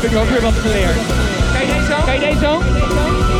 heb ik ook weer wat geleerd. Kan je deze ook?